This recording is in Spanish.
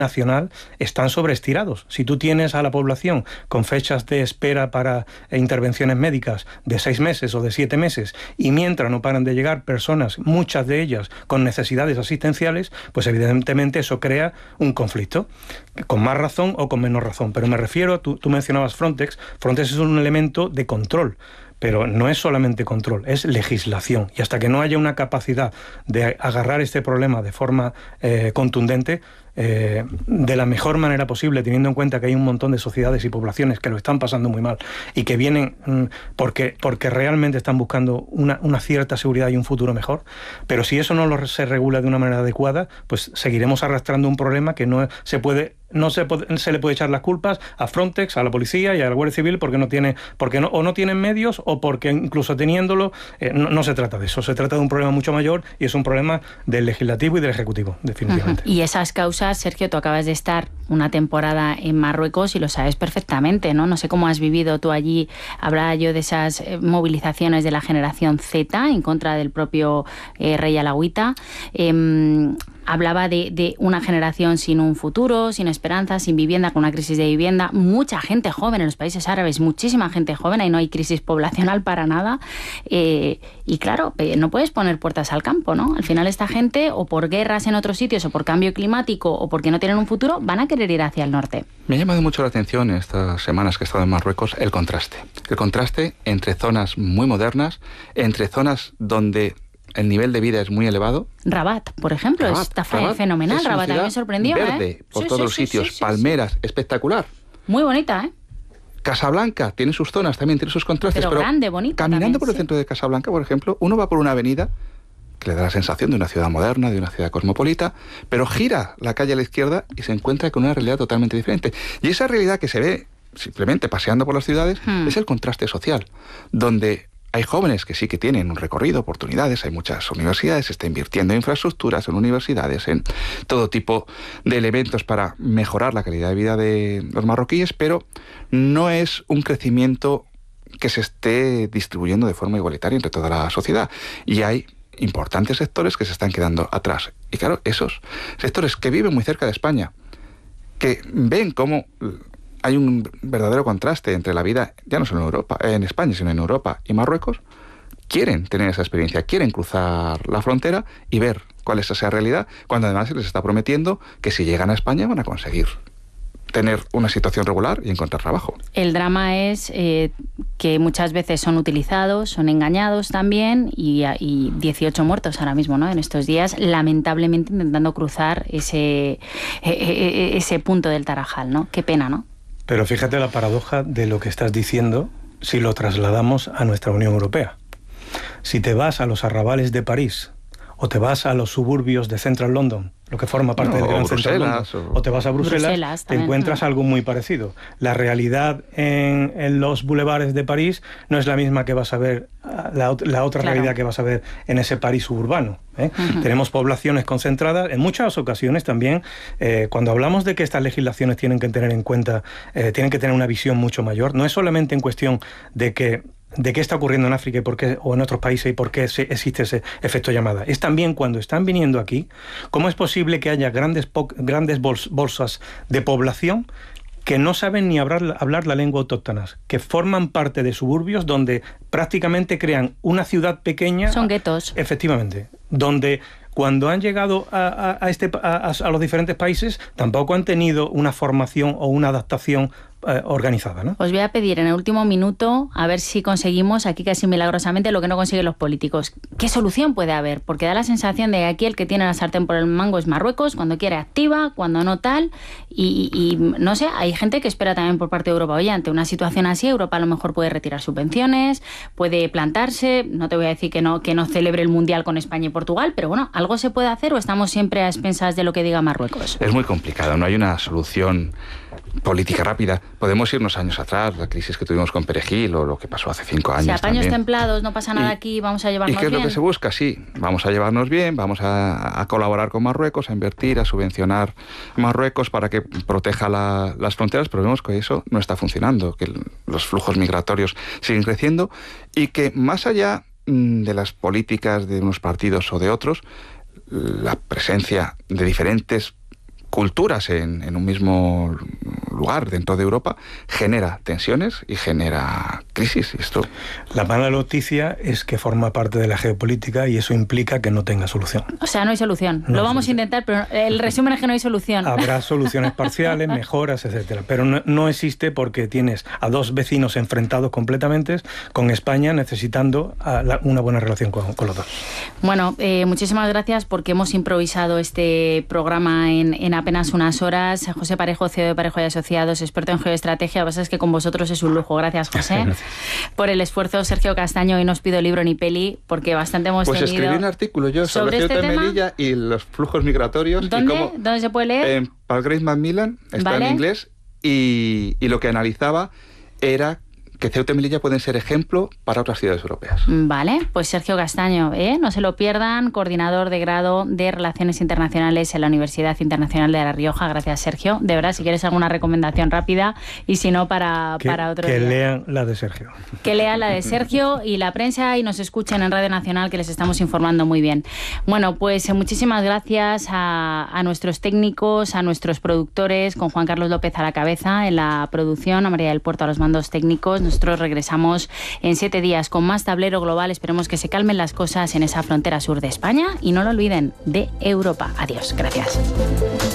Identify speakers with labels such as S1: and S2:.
S1: nacional están sobreestirados. Si tú tienes a la población con fechas de espera para intervenciones médicas de 6 meses o de 7 meses y mientras no paran de llegar personas, muchas de ellas con necesidades asistenciales, pues evidentemente eso crea un conflicto, con más razón o con menos razón. Pero me refiero, tú mencionabas Frontex. Frontex es un elemento de control. Pero no es solamente control, es legislación. Y hasta que no haya una capacidad de agarrar este problema de forma contundente, de la mejor manera posible, teniendo en cuenta que hay un montón de sociedades y poblaciones que lo están pasando muy mal y que vienen porque realmente están buscando una cierta seguridad y un futuro mejor. Pero si eso no se regula de una manera adecuada, pues seguiremos arrastrando un problema que no se le puede echar las culpas a Frontex, a la policía y a la Guardia Civil porque no tienen medios o porque incluso teniéndolo no se trata de eso. Se trata de un problema mucho mayor y es un problema del legislativo y del ejecutivo, definitivamente.
S2: Y esas causas, Sergio, tú acabas de estar una temporada en Marruecos y lo sabes perfectamente, ¿no? No sé cómo has vivido tú allí. Hablaba yo de esas movilizaciones de la generación Z en contra del propio rey alauita. Hablaba de una generación sin un futuro, sin esperanza, sin vivienda, con una crisis de vivienda. Mucha gente joven en los países árabes, muchísima gente joven, ahí no hay crisis poblacional para nada. Y claro, no puedes poner puertas al campo, ¿no? Al final esta gente, o por guerras en otros sitios, o por cambio climático, o porque no tienen un futuro, van a querer ir hacia el norte.
S3: Me ha llamado mucho la atención en estas semanas que he estado en Marruecos el contraste. El contraste entre zonas muy modernas, entre zonas donde el nivel de vida es muy elevado.
S2: Rabat, por ejemplo, está fenomenal. Rabat a mí me sorprendió.
S3: Verde, por todos los sitios, palmeras, espectacular.
S2: Muy bonita, ¿eh?
S3: Casablanca tiene sus zonas, también tiene sus contrastes.
S2: Pero grande, bonita.
S3: Caminando
S2: también,
S3: por el centro de Casablanca, por ejemplo, uno va por una avenida que le da la sensación de una ciudad moderna, de una ciudad cosmopolita, pero gira la calle a la izquierda y se encuentra con una realidad totalmente diferente. Y esa realidad que se ve simplemente paseando por las ciudades es el contraste social, donde hay jóvenes que sí que tienen un recorrido, oportunidades, hay muchas universidades, se está invirtiendo en infraestructuras, en universidades, en todo tipo de elementos para mejorar la calidad de vida de los marroquíes, pero no es un crecimiento que se esté distribuyendo de forma igualitaria entre toda la sociedad. Y hay importantes sectores que se están quedando atrás. Y claro, esos sectores que viven muy cerca de España, que ven cómo hay un verdadero contraste entre la vida, ya no solo en España, sino en Europa y Marruecos, quieren tener esa experiencia, quieren cruzar la frontera y ver cuál es esa realidad, cuando además se les está prometiendo que si llegan a España van a conseguir tener una situación regular y encontrar trabajo.
S2: El drama es que muchas veces son utilizados, son engañados también y 18 muertos ahora mismo, ¿no? En estos días, lamentablemente intentando cruzar ese punto del Tarajal, ¿no? Qué pena, ¿no?
S1: Pero fíjate la paradoja de lo que estás diciendo si lo trasladamos a nuestra Unión Europea. Si te vas a los arrabales de París o te vas a los suburbios de Central London, lo que forma parte del Gran Central London, o te vas a Bruselas te encuentras algo muy parecido. La realidad en los bulevares de París no es la misma que vas a ver, la otra realidad que vas a ver en ese París suburbano. Tenemos poblaciones concentradas, en muchas ocasiones también, cuando hablamos de que estas legislaciones tienen que tener en cuenta, tienen que tener una visión mucho mayor, no es solamente en cuestión de qué está ocurriendo en África y por qué, o en otros países y por qué existe ese efecto llamada. Es también cuando están viniendo aquí, cómo es posible que haya grandes bolsas de población que no saben ni hablar la lengua autóctona, que forman parte de suburbios donde prácticamente crean una ciudad pequeña.
S2: Son guetos.
S1: Efectivamente, donde cuando han llegado a los diferentes países tampoco han tenido una formación o una adaptación organizada, ¿no?
S2: Os voy a pedir en el último minuto a ver si conseguimos aquí casi milagrosamente lo que no consiguen los políticos. ¿Qué solución puede haber? Porque da la sensación de que aquí el que tiene la sartén por el mango es Marruecos, cuando quiere activa, cuando no tal, y no sé, hay gente que espera también por parte de Europa, oye, ante una situación así, Europa a lo mejor puede retirar subvenciones, puede plantarse, no te voy a decir que no celebre el Mundial con España y Portugal, pero bueno, ¿algo se puede hacer o estamos siempre a expensas de lo que diga Marruecos?
S3: Es muy complicado, no hay una solución política rápida. Podemos irnos años atrás, la crisis que tuvimos con Perejil o lo que pasó hace 5 años.
S2: Si a paños
S3: también.
S2: Templados, no pasa nada aquí, vamos a llevarnos bien.
S3: ¿Y qué es lo que se busca? Sí, vamos a llevarnos bien, vamos a colaborar con Marruecos, a invertir, a subvencionar Marruecos para que proteja las fronteras, pero vemos que eso no está funcionando, que los flujos migratorios siguen creciendo y que más allá de las políticas de unos partidos o de otros, la presencia de diferentes culturas en un mismo lugar dentro de Europa genera tensiones y genera crisis.
S1: La mala noticia es que forma parte de la geopolítica y eso implica que no tenga solución.
S2: O sea, no hay solución. Lo vamos a intentar, pero el resumen es que no hay solución.
S1: Habrá soluciones parciales, mejoras, etcétera, pero no existe porque tienes a dos vecinos enfrentados completamente, con España necesitando una buena relación con los dos.
S2: Bueno, muchísimas gracias porque hemos improvisado este programa en apenas unas horas. José Parejo, CEO de Parejo y Asociados, experto en geoestrategia. Lo que pasa es que con vosotros es un lujo. Gracias, José.
S1: Gracias.
S2: Por el esfuerzo. Sergio Castaño, hoy no os pido libro ni peli porque bastante hemos tenido.
S3: Pues escribí un artículo yo sobre Ceuta y Melilla y los flujos migratorios.
S2: ¿Dónde se puede leer?
S3: En Palgrave Macmillan, está en inglés, y lo que analizaba era que Ceuta y Melilla pueden ser ejemplo para otras ciudades europeas.
S2: Vale, pues Sergio Castaño, no se lo pierdan, coordinador de grado de Relaciones Internacionales en la Universidad Internacional de La Rioja. Gracias, Sergio. De verdad, si quieres alguna recomendación rápida y si no, para otro día.
S1: Que lean la de Sergio.
S2: Que lean la de Sergio y la prensa y nos escuchen en Radio Nacional, que les estamos informando muy bien. Bueno, pues muchísimas gracias a nuestros técnicos, a nuestros productores, con Juan Carlos López a la cabeza en la producción, a María del Puerto a los mandos técnicos. Nosotros regresamos en 7 días con más Tablero Global. Esperemos que se calmen las cosas en esa frontera sur de España y no lo olviden, de Europa. Adiós. Gracias.